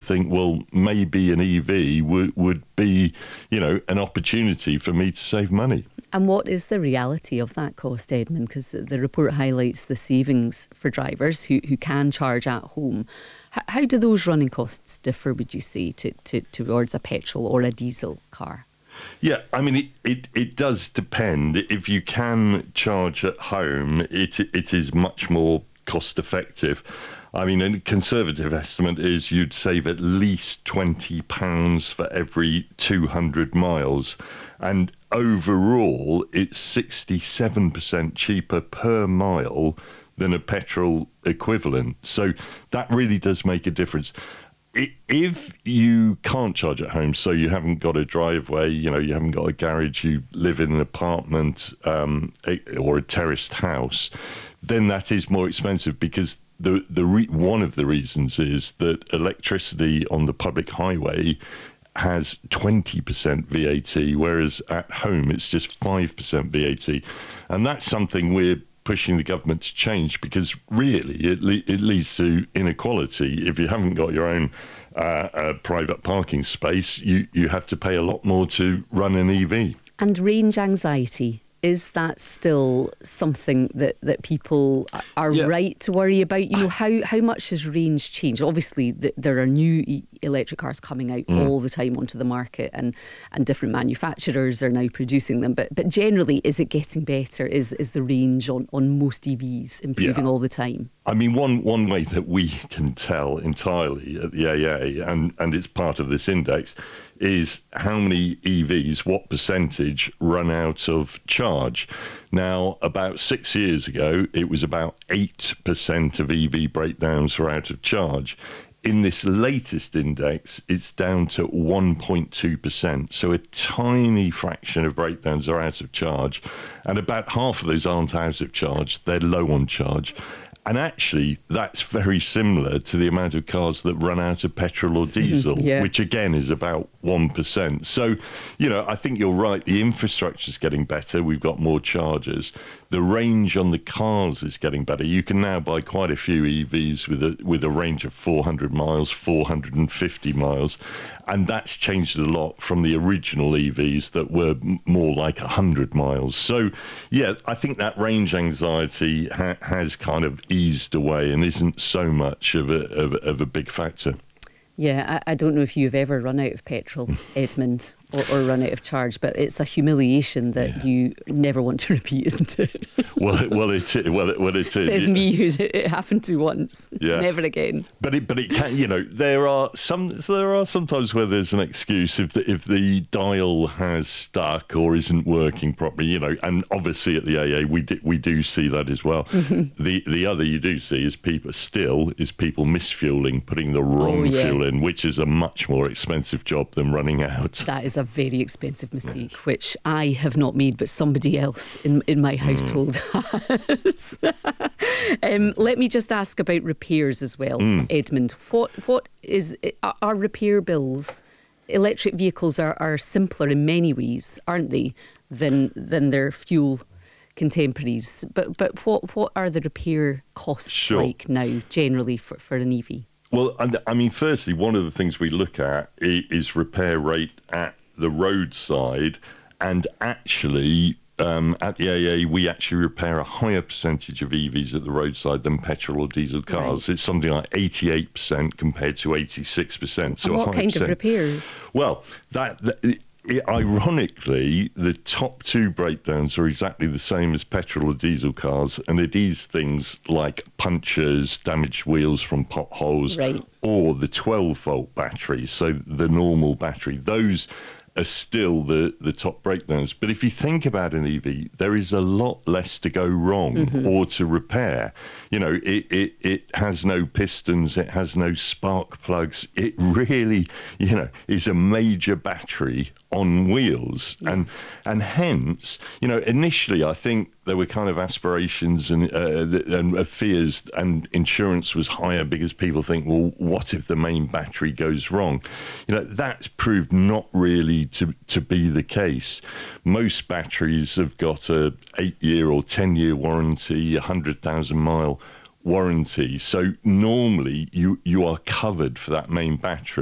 think, well, maybe an EV would be, an opportunity for me to save money. And what is the reality of that cost, Edmund? Because the report highlights the savings for drivers who can charge at home. How do those running costs differ, would you say, towards a petrol or a diesel car? Yeah, I mean, it does depend. If you can charge at home, it is much more cost effective. I mean, a conservative estimate is you'd save at least £20 for every 200 miles. And overall, it's 67% cheaper per mile than a petrol equivalent. So that really does make a difference. If you can't charge at home, so you haven't got a driveway, you haven't got a garage, you live in an apartment or a terraced house, then that is more expensive, because one of the reasons is that electricity on the public highway has 20% VAT, whereas at home it's just 5% VAT. And that's something we're pushing the government to change, because really it leads to inequality. If you haven't got your own private parking space, you have to pay a lot more to run an EV. And range anxiety, is that still something that people are right to worry about? How much has range changed? Obviously, there are new electric cars coming out all the time onto the market, and different manufacturers are now producing them. But generally, is it getting better? Is the range on most EVs improving all the time? I mean, one way that we can tell entirely at the AA, and it's part of this index, is how many EVs, what percentage run out of charge. Now, about 6 years ago, it was about 8% of EV breakdowns were out of charge. In this latest index, it's down to 1.2%. So a tiny fraction of breakdowns are out of charge. And about half of those aren't out of charge, they're low on charge. And actually, that's very similar to the amount of cars that run out of petrol or diesel, which again is about 1%. So, I think you're right. The infrastructure is getting better. We've got more chargers. The range on the cars is getting better. You can now buy quite a few EVs with a range of 400 miles, 450 miles. And that's changed a lot from the original EVs that were more like 100 miles. So, I think that range anxiety has kind of eased away and isn't so much of a big factor. Yeah, I don't know if you've ever run out of petrol, Edmund, or run out of charge, but it's a humiliation that you never want to repeat, isn't it? Well, it is. Says me, who's it happened to once, never again. But it can. There are sometimes where there's an excuse if the dial has stuck or isn't working properly. And obviously at the AA we do see that as well. The other you do see is people misfueling, putting the wrong fuel in, which is a much more expensive job than running out. That is a very expensive mistake, which I have not made, but somebody else in my household has. Let me just ask about repairs as well, Edmund. What is our repair bills? Electric vehicles are simpler in many ways, aren't they, than their fuel contemporaries? But what are the repair costs like now generally for an EV? Well, I mean, firstly, one of the things we look at is repair rate at the roadside, and actually at the AA we actually repair a higher percentage of EVs at the roadside than petrol or diesel cars. Right. It's something like 88% compared to 86%. So and what kind of repairs? Well, ironically, the top two breakdowns are exactly the same as petrol or diesel cars, and it is things like punctures, damaged wheels from potholes, or the 12-volt battery, so the normal battery. Those are still the top breakdowns. But if you think about an EV, there is a lot less to go wrong or to repair. It has no pistons, it has no spark plugs. It really, is a major battery on wheels. And hence, initially I think there were kind of aspirations and fears, and insurance was higher because people think, well, what if the main battery goes wrong? That's proved not really to be the case. Most batteries have got a 8-year or 10-year warranty, 100,000 mile warranty. So normally you are covered for that main battery.